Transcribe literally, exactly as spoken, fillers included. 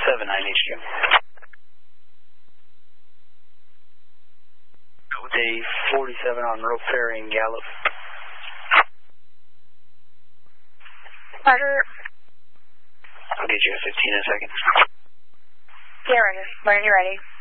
seven nine H Q. Day forty-seven on rope ferry and Gallup. Roger. I'll get you at fifteen in a second. Yeah, Roger. When you're ready.